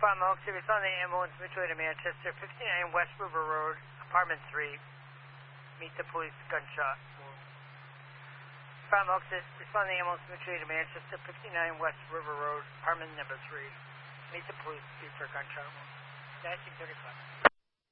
Farm Oaks, if it's on the ambulance, midway to Manchester, 59 West River Road, apartment 3. Meet the police, gunshot wound. Farm Oaks, respond to the ambulance, midway to Manchester, 59 West River Road, apartment number 3. Meet the police, for gunshot wound. 1935.